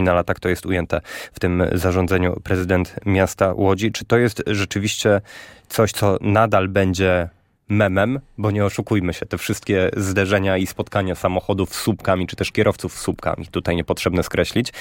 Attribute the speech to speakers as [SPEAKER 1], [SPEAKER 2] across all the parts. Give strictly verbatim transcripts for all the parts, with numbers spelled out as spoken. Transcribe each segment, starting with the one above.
[SPEAKER 1] Ale tak to jest ujęte w tym zarządzeniu prezydent miasta Łodzi. Czy to jest rzeczywiście coś, co nadal będzie memem? Bo nie oszukujmy się, te wszystkie zderzenia i spotkania samochodów z słupkami, czy też kierowców z słupkami, tutaj niepotrzebne skreślić.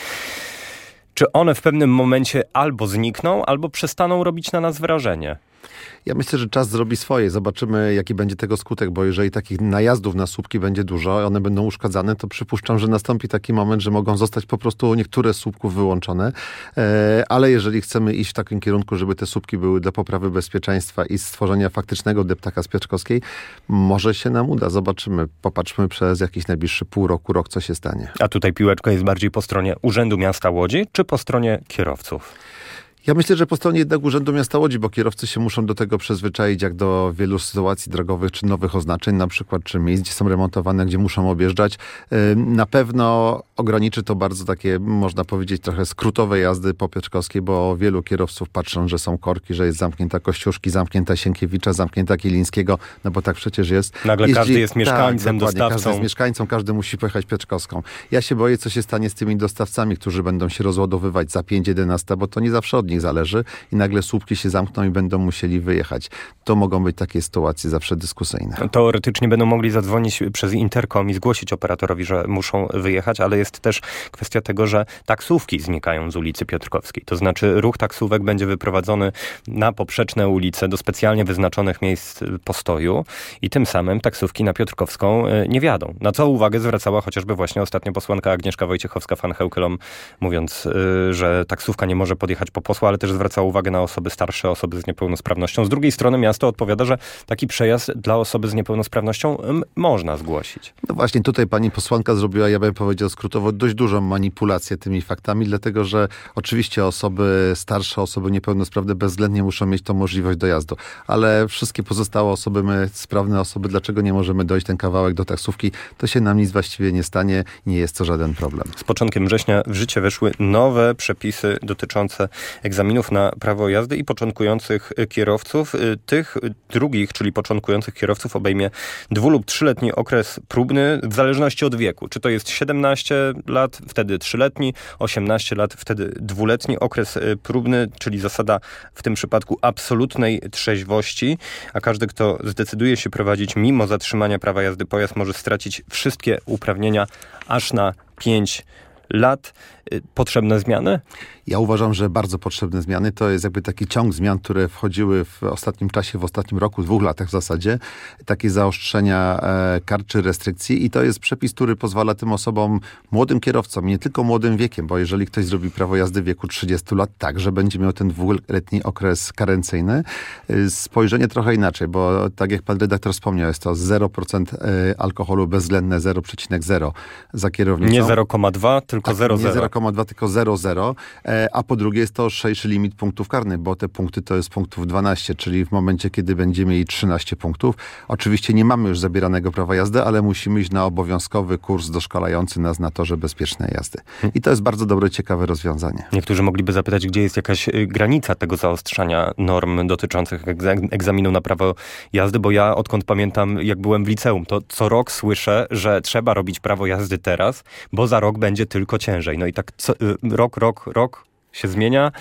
[SPEAKER 1] Czy one w pewnym momencie albo znikną, albo przestaną robić na nas wrażenie?
[SPEAKER 2] Ja myślę, że czas zrobi swoje. Zobaczymy, jaki będzie tego skutek, bo jeżeli takich najazdów na słupki będzie dużo, one będą uszkadzane, to przypuszczam, że nastąpi taki moment, że mogą zostać po prostu niektóre z słupków wyłączone. E, ale jeżeli chcemy iść w takim kierunku, żeby te słupki były dla poprawy bezpieczeństwa i stworzenia faktycznego deptaka z Piotrkowskiej, może się nam uda. Zobaczymy. Popatrzmy przez jakiś najbliższy pół roku, rok, co się stanie.
[SPEAKER 1] A tutaj piłeczka jest bardziej po stronie Urzędu Miasta Łodzi, czy po stronie kierowców?
[SPEAKER 2] Ja myślę, że po stronie jednak Urzędu Miasta Łodzi, bo kierowcy się muszą do tego przyzwyczaić, jak do wielu sytuacji drogowych, czy nowych oznaczeń, na przykład, czy miejsc, gdzie są remontowane, gdzie muszą objeżdżać. Na pewno ograniczy to bardzo takie, można powiedzieć, trochę skrótowe jazdy po Piotrkowskiej, bo wielu kierowców patrzą, że są korki, że jest zamknięta Kościuszki, zamknięta Sienkiewicza, zamknięta Kilińskiego, no bo tak przecież jest.
[SPEAKER 1] Nagle Jeździ... każdy jest mieszkańcem,
[SPEAKER 2] tak,
[SPEAKER 1] dostawcą.
[SPEAKER 2] Każdy jest mieszkańcą, każdy musi pojechać Piotrkowską. Ja się boję, co się stanie z tymi dostawcami, którzy będą się rozładowywać za pięć jedenaście, bo to nie zawsze od nich zależy i nagle słupki się zamkną i będą musieli wyjechać. To mogą być takie sytuacje zawsze dyskusyjne.
[SPEAKER 1] Teoretycznie będą mogli zadzwonić przez interkom i zgłosić operatorowi, że muszą wyjechać, ale jest też kwestia tego, że taksówki znikają z ulicy Piotrkowskiej. To znaczy ruch taksówek będzie wyprowadzony na poprzeczne ulice do specjalnie wyznaczonych miejsc postoju i tym samym taksówki na Piotrkowską nie wjadą. Na co uwagę zwracała chociażby właśnie ostatnio posłanka Agnieszka Wojciechowska-van Heukelom, mówiąc, że taksówka nie może podjechać po posła, ale też zwracała uwagę na osoby starsze, osoby z niepełnosprawnością. Z drugiej strony miasto odpowiada, że taki przejazd dla osoby z niepełnosprawnością m- można zgłosić.
[SPEAKER 2] No właśnie, tutaj pani posłanka zrobiła, ja bym powiedział skrótowo, dość dużą manipulację tymi faktami, dlatego że oczywiście osoby starsze, osoby niepełnosprawne bezwzględnie muszą mieć tą możliwość dojazdu, ale wszystkie pozostałe osoby, my sprawne osoby, dlaczego nie możemy dojść ten kawałek do taksówki, to się nam nic właściwie nie stanie, nie jest to żaden problem.
[SPEAKER 1] Z początkiem września w życie weszły nowe przepisy dotyczące egzaminów na prawo jazdy i początkujących kierowców. Tych drugich, czyli początkujących kierowców obejmie dwu- lub trzyletni okres próbny w zależności od wieku. Czy to jest siedemnaście lat, wtedy trzyletni, osiemnaście lat, wtedy dwuletni okres próbny, czyli zasada w tym przypadku absolutnej trzeźwości, a każdy, kto zdecyduje się prowadzić mimo zatrzymania prawa jazdy pojazd, może stracić wszystkie uprawnienia aż na pięć lat. Potrzebne zmiany?
[SPEAKER 2] Ja uważam, że bardzo potrzebne zmiany. To jest jakby taki ciąg zmian, które wchodziły w ostatnim czasie, w ostatnim roku, dwóch latach w zasadzie. Takie zaostrzenia e, kar czy restrykcji i to jest przepis, który pozwala tym osobom, młodym kierowcom, nie tylko młodym wiekiem, bo jeżeli ktoś zrobi prawo jazdy w wieku trzydziestu lat, także będzie miał ten dwuletni okres karencyjny. Spojrzenie trochę inaczej, bo tak jak pan redaktor wspomniał, jest to zero procent alkoholu bezwzględne, zero przecinek zero za kierownicą.
[SPEAKER 1] Nie zero przecinek dwa, tylko
[SPEAKER 2] tak,
[SPEAKER 1] zero
[SPEAKER 2] nie zero przecinek dwa, tylko zero przecinek zero. A po drugie jest to szerszy limit punktów karnych, bo te punkty to jest punktów dwanaście, czyli w momencie, kiedy będziemy mieli trzynaście punktów. Oczywiście nie mamy już zabieranego prawa jazdy, ale musimy iść na obowiązkowy kurs doszkalający nas na torze bezpiecznej jazdy. I to jest bardzo dobre, ciekawe rozwiązanie.
[SPEAKER 1] Niektórzy mogliby zapytać, gdzie jest jakaś granica tego zaostrzania norm dotyczących egzaminu na prawo jazdy, bo ja odkąd pamiętam, jak byłem w liceum, to co rok słyszę, że trzeba robić prawo jazdy teraz, bo za rok będzie tylko ciężej. No i tak co, rok, rok, rok się zmienia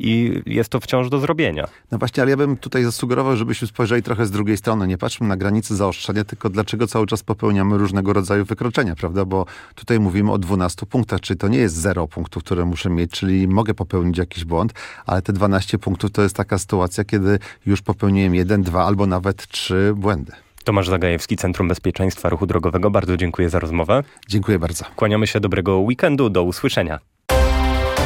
[SPEAKER 1] i jest to wciąż do zrobienia.
[SPEAKER 2] No właśnie, ale ja bym tutaj zasugerował, żebyśmy spojrzeli trochę z drugiej strony. Nie patrzmy na granice zaostrzenia, tylko dlaczego cały czas popełniamy różnego rodzaju wykroczenia, prawda? Bo tutaj mówimy o dwunastu punktach, czyli to nie jest zero punktów, które muszę mieć, czyli mogę popełnić jakiś błąd, ale te dwanaście punktów to jest taka sytuacja, kiedy już popełniłem jeden, dwa albo nawet trzy błędy.
[SPEAKER 1] Tomasz Zagajewski, Centrum Bezpieczeństwa Ruchu Drogowego. Bardzo dziękuję za rozmowę.
[SPEAKER 2] Dziękuję bardzo.
[SPEAKER 1] Kłaniamy się, dobrego weekendu, do usłyszenia.